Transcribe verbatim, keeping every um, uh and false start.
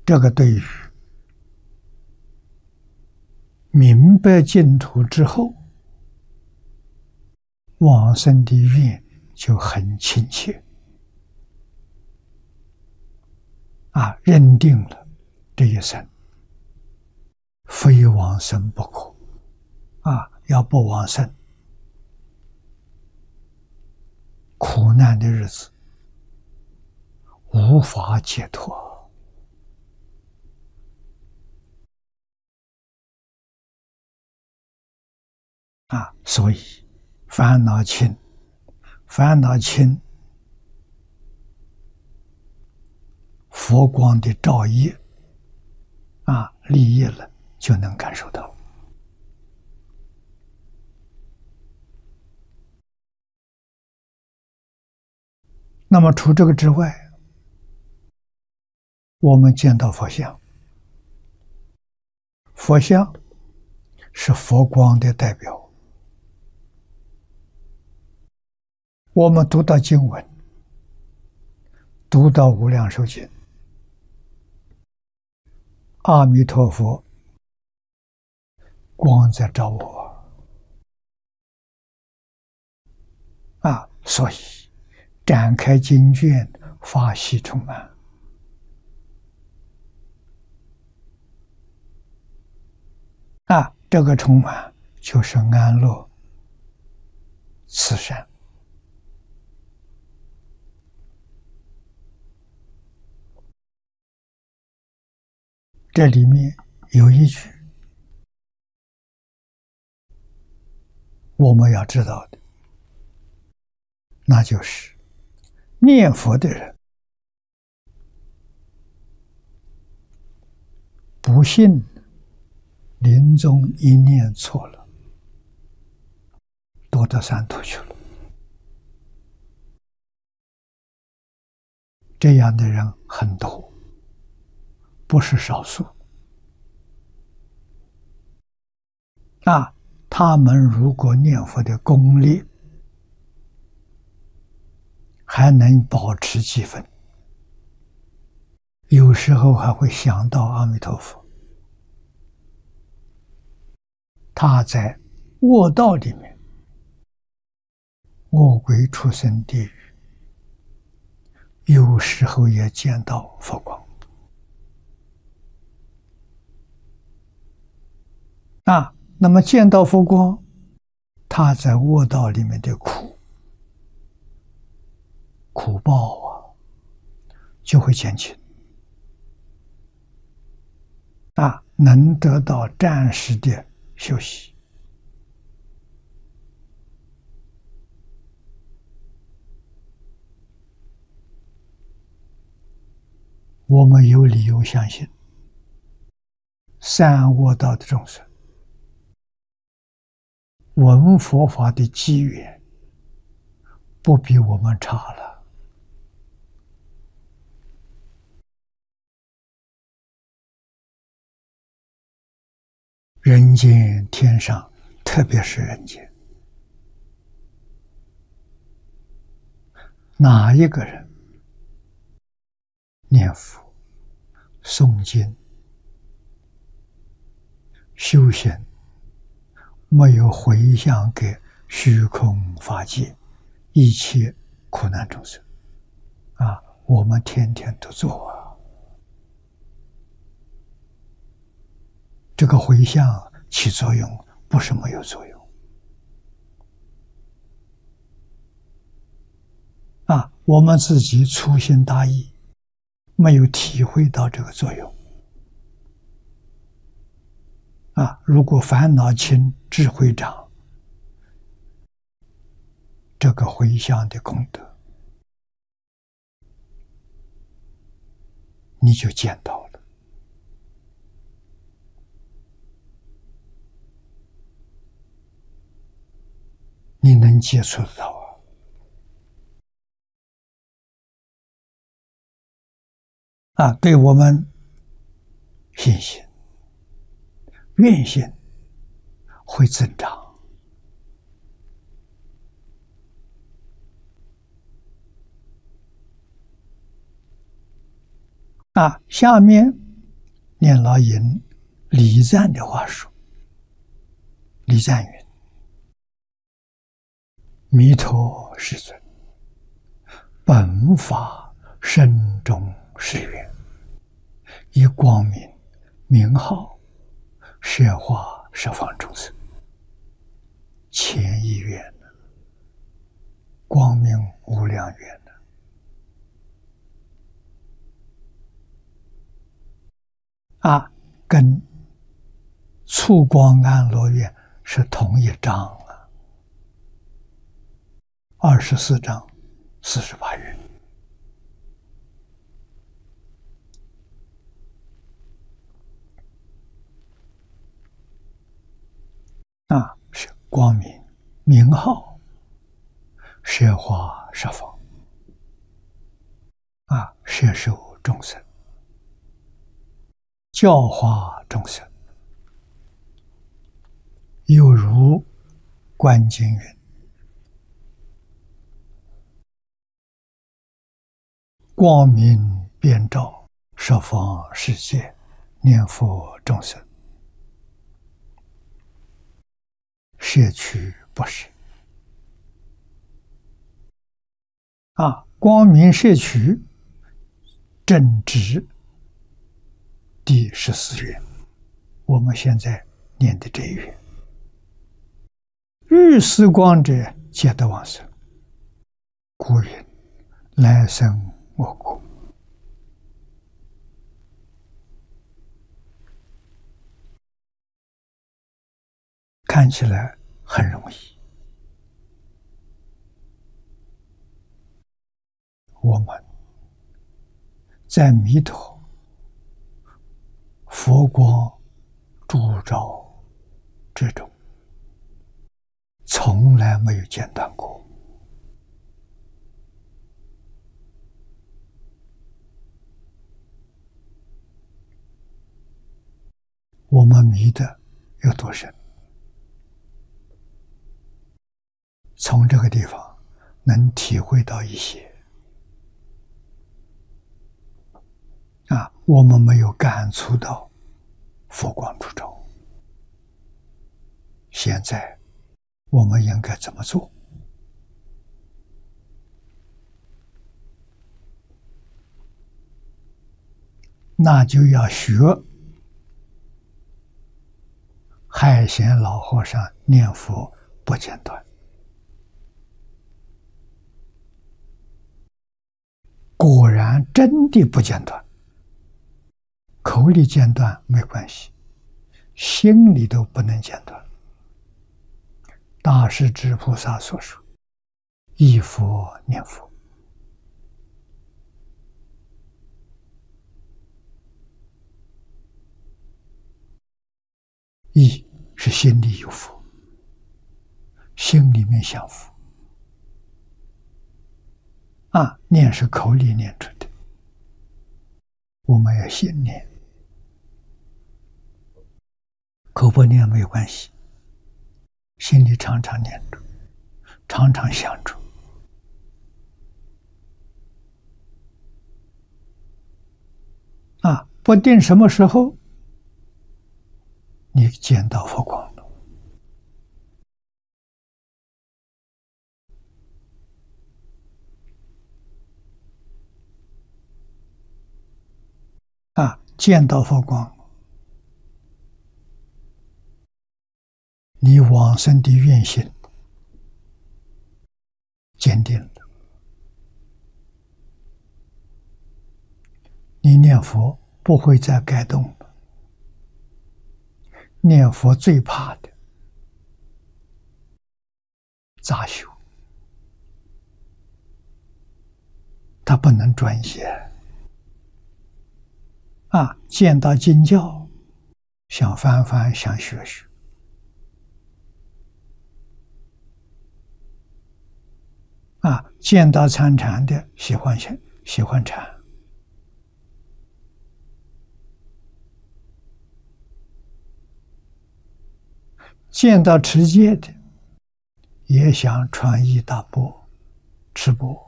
这个对于明白净土之后，往生的愿就很亲切啊，认定了这一生非往生不可啊，要不往生，苦难的日子无法解脱啊，所以烦恼轻，烦恼轻，佛光的照业啊，利益了就能感受到。那么除这个之外，我们见到佛像，佛像是佛光的代表。我们读到经文，读到无量寿经，阿弥陀佛光在照我啊，所以展开经卷，法喜充满啊，这个充满就是安乐慈善。这里面有一句我们要知道的，那就是念佛的人不幸临终一念错了，堕到三途去了。这样的人很多，不是少数啊。他们如果念佛的功力还能保持几分，有时候还会想到阿弥陀佛，他在恶道里面，恶鬼畜生地狱，有时候也见到佛光啊。那么见到佛光，他在恶道里面的苦苦报啊，就会减轻啊，能得到暂时的休息。我们有理由相信，三恶道的众生闻佛法的机缘不比我们差了。人间天上，特别是人间，哪一个人念佛、诵经、修行，没有回向给虚空法界一切苦难众生啊，我们天天都做啊。这个回向起作用，不是没有作用啊。我们自己粗心大意，没有体会到这个作用啊。如果烦恼轻，智慧长，这个回向的功德你就见到了。你能接触得到啊？啊，对我们信心、愿心会增长啊。下面念老引礼赞的话说，礼赞云：弥陀世尊，本法身中誓愿，以光明名号，摄化十方众生，前一愿，光明无量愿。啊，跟促光安乐愿是同一章啊，二十四章四十八愿。啊，是光明名号，摄化十方，啊，摄受众生，教化众生，有如观经云：光明遍照十方世界，念佛众生，摄取不舍。啊，光明摄取正直第十四愿，我们现在念的这一愿：日思光者，皆得往生。故云：来生我国。看起来很容易，我们在弥陀佛光烛照之中，从来没有间断过。我们迷的有多深？从这个地方能体会到一些。啊，我们没有感触到佛光烛照。现在我们应该怎么做？那就要学海贤老和尚念佛不间断。果然真的不间断，口里间断没关系，心里都不能间断。大势至菩萨所说：忆佛念佛，忆是心里有佛，心里面想佛。啊，念是口里念出的，我们要心念，口不念没有关系，心里常常念着，常常想着。啊，不定什么时候你见到佛光了。啊，见到佛光，你往生的愿心坚定了，你念佛不会再改动了。念佛最怕的杂修，他不能专一。啊，见到经教想翻翻，想学学。啊，见到参禅的喜欢学，喜欢禅。见到持戒的也想传一大钵，持钵。